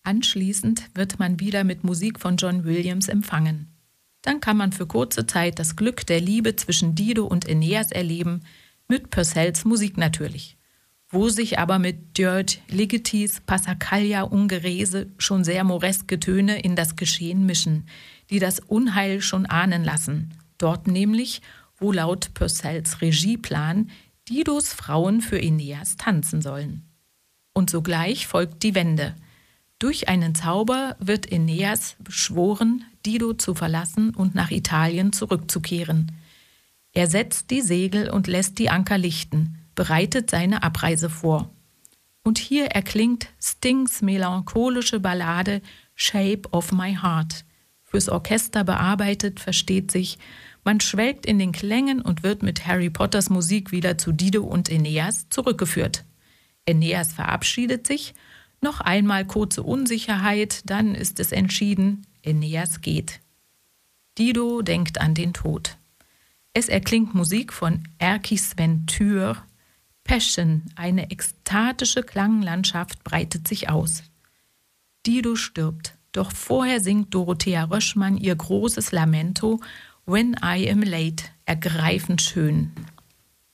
Anschließend wird man wieder mit Musik von John Williams empfangen. Dann kann man für kurze Zeit das Glück der Liebe zwischen Dido und Aeneas erleben, mit Purcells Musik natürlich, wo sich aber mit George Ligetis Passacaglia Ungherese schon sehr moreske Töne in das Geschehen mischen, die das Unheil schon ahnen lassen. Dort nämlich, wo laut Purcells Regieplan Didos Frauen für Aeneas tanzen sollen. Und sogleich folgt die Wende. Durch einen Zauber wird Aeneas beschworen, Dido zu verlassen und nach Italien zurückzukehren. Er setzt die Segel und lässt die Anker lichten, bereitet seine Abreise vor. Und hier erklingt Stings melancholische Ballade Shape of My Heart. Fürs Orchester bearbeitet, versteht sich, man schwelgt in den Klängen und wird mit Harry Potters Musik wieder zu Dido und Aeneas zurückgeführt. Aeneas verabschiedet sich, noch einmal kurze Unsicherheit, dann ist es entschieden, Aeneas geht. Dido denkt an den Tod. Es erklingt Musik von Erkki Sven Tür. Passion, eine ekstatische Klanglandschaft breitet sich aus. Dido stirbt, doch vorher singt Dorothea Röschmann ihr großes Lamento When I Am Late, ergreifend schön.